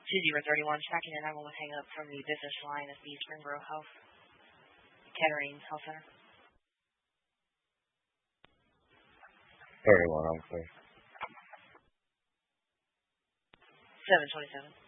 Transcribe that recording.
2031, tracking your 911 hang up from the business line at the Springboro Health Kettering Health Center. Area 1, I'm clear. 727.